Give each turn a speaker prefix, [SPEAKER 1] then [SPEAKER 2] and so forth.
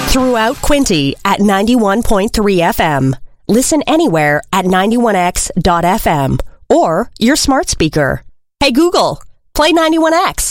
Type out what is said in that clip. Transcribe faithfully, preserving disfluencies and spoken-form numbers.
[SPEAKER 1] Throughout Quinte at ninety-one point three F M. Listen anywhere at ninety-one x dot f m or your smart speaker. Hey Google, play ninety-one X.